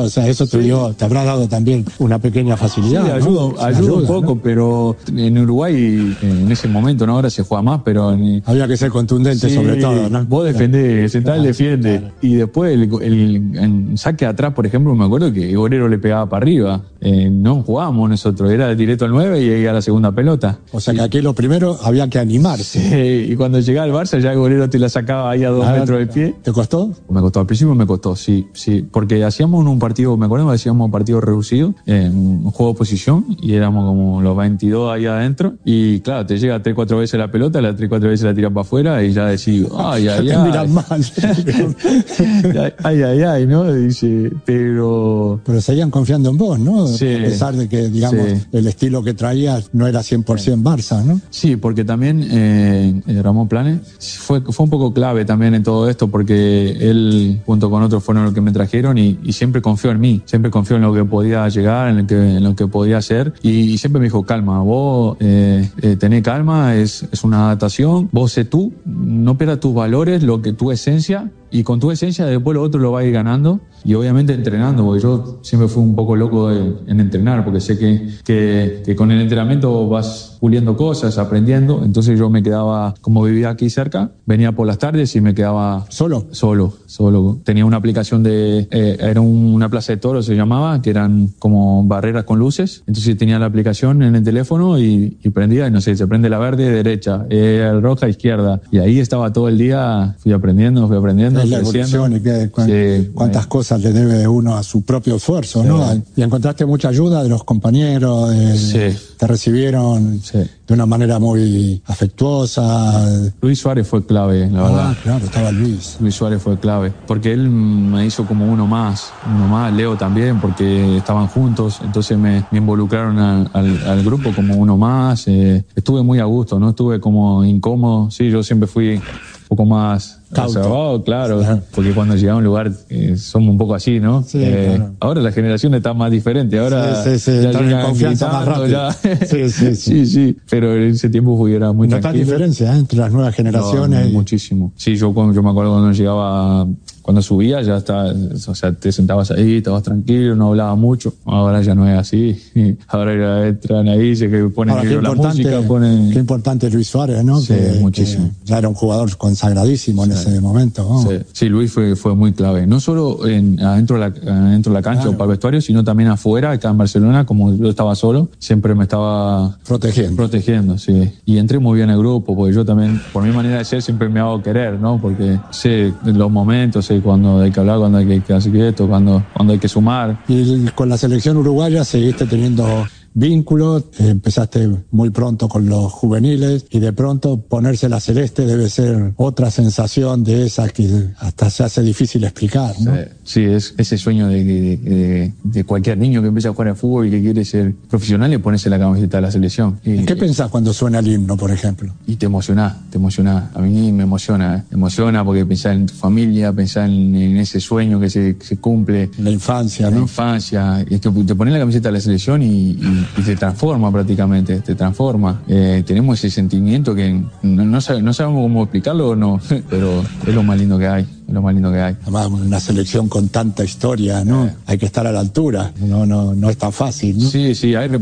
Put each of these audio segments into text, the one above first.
O sea, eso te habrá dado también una pequeña facilidad. Sí, ayuda un poco, ¿no? Pero en Uruguay, en ese momento, ¿no? Ahora se juega más, pero... Había que ser contundente, sí, sobre todo, ¿no? Vos defendés, Central defiende. Claro. Y después el saque atrás, por ejemplo, me acuerdo que Gorero le pegaba para arriba. No jugábamos nosotros, era directo al 9 y ahí a la segunda pelota. O sea que aquí lo primero había que animarse. Sí, y cuando llegaba al Barça ya Gorero te la sacaba ahí a 2 metros del pie. ¿Te costó? Me costó, al principio me costó, sí. Porque hacíamos un partido, me acuerdo que hacíamos un partido reducido, un juego de posición, y éramos como los 22 ahí adentro. Y claro, te llega 3-4 veces la pelota, las 3-4 veces la tiras para afuera y ya decís, ay. Te miran mal. ay, ¿no? Dice, pero seguían confiando en vos, ¿no? Sí, a pesar de que, digamos, sí, el estilo que traías no era 100% Barça, ¿no? Sí, porque también Ramón Planes fue un poco clave también en todo esto, porque él junto con otros fueron los que me trajeron y siempre confió en mí, siempre confió en lo que podía llegar, en lo que podía hacer, y siempre me dijo, calma, vos tenés calma, es una adaptación, vos sé tú, no pierdas tus valores, tu esencia, y con tu esencia después lo otro lo vas a ir ganando, y obviamente entrenando, porque yo siempre fui un poco loco en entrenar, porque sé que con el entrenamiento vas puliendo cosas, aprendiendo. Entonces yo me quedaba, como vivía aquí cerca, venía por las tardes y me quedaba solo. Tenía una aplicación era una plaza de toros, se llamaba, que eran como barreras con luces. Entonces tenía la aplicación en el teléfono y prendía, y no sé, se prende la verde, derecha, roja, izquierda. Y ahí estaba todo el día, fui aprendiendo. Es la evolución y cuántas cosas le debe uno a su propio esfuerzo, ¿no? Y encontraste mucha ayuda de los compañeros, te recibieron de una manera muy afectuosa. Luis Suárez fue clave, la verdad. Claro, estaba Luis. Luis Suárez fue clave, porque él me hizo como uno más, Leo también, porque estaban juntos, entonces me involucraron al grupo como uno más. Estuve muy a gusto, no estuve como incómodo. Sí, yo siempre fui un poco más reservado, claro, porque cuando llegamos a un lugar somos un poco así, ¿no? Sí, claro. Ahora la generación está más diferente, ahora ya están en confianza más rápido. Sí, pero en ese tiempo era muy tranquilo. ¿Notas diferencia entre las nuevas generaciones? No, muchísimo. Sí, yo me acuerdo cuando llegaba, cuando subía ya está, o sea, te sentabas ahí, estabas tranquilo, no hablaba mucho. Ahora ya no es así. Ahora ya entran ahí, se que ponen la música, Qué importante Luis Suárez, ¿no? Sí, muchísimo. Que ya era un jugador consagradísimo en ese momento, ¿no? Sí, Luis fue muy clave. No solo adentro de la cancha o para el vestuario, sino también afuera, acá en Barcelona, como yo estaba solo, siempre me estaba protegiendo, sí. Y entré muy bien al grupo, porque yo también, por mi manera de ser, siempre me hago querer, ¿no? Porque sé los momentos, sé cuando hay que hablar, cuando hay que hacer esto, cuando hay que sumar. Y con la selección uruguaya seguiste teniendo vínculos, empezaste muy pronto con los juveniles y de pronto ponerse la celeste debe ser otra sensación de esa que hasta se hace difícil explicar, ¿no? Sí, es ese sueño de cualquier niño que empieza a jugar al fútbol y que quiere ser profesional y ponerse la camiseta de la selección. ¿Qué pensás cuando suena el himno, por ejemplo? Y te emocionás. A mí me emociona porque pensás en tu familia, pensás en ese sueño que se cumple. La infancia, ¿no? La infancia. Es que te pones la camiseta de la selección y te transforma prácticamente, tenemos ese sentimiento que no sabemos cómo explicarlo o no, pero es lo más lindo que hay. Además, una selección con tanta historia, ¿no? Hay que estar a la altura, no es tan fácil, ¿no? Sí, hay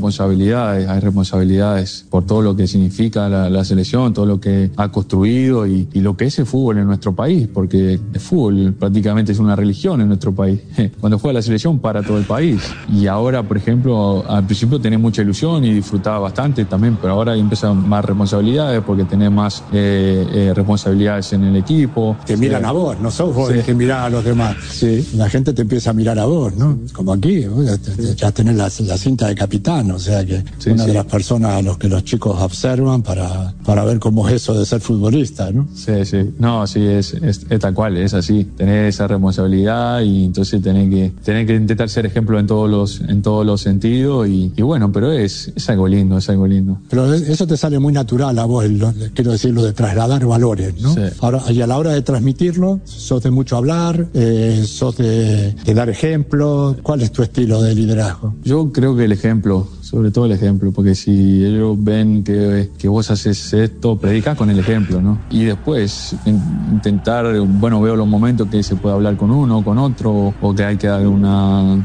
responsabilidades por todo lo que significa la selección, todo lo que ha construido y lo que es el fútbol en nuestro país, porque el fútbol prácticamente es una religión en nuestro país. Cuando juega la selección para todo el país. Y ahora, por ejemplo, al principio tenés mucha ilusión y disfrutaba bastante también, pero ahora empiezan más responsabilidades porque tenés más responsabilidades en el equipo. Te miran a vos, no sos vos que mirás a los demás. Sí. La gente te empieza a mirar a vos, ¿no? Como aquí, ya tenés la cinta de capitán, o sea que una de las personas a los que los chicos observan para ver cómo es eso de ser futbolista, ¿no? Sí. No, sí, es tal cual, es así. Tenés esa responsabilidad y entonces tenés que intentar ser ejemplo en todos los sentidos y bueno, pero es algo lindo. Pero eso te sale muy natural a vos, quiero decir, lo de trasladar valores, ¿no? Sí. Ahora, y a la hora de transmitirlo, sos de mucho hablar, sos de dar ejemplos. ¿Cuál es tu estilo de liderazgo? Yo creo que el ejemplo, sobre todo el ejemplo, porque si ellos ven que vos haces esto, predicás con el ejemplo, ¿no? Y después intentar, veo los momentos que se puede hablar con uno, con otro, o que hay que dar una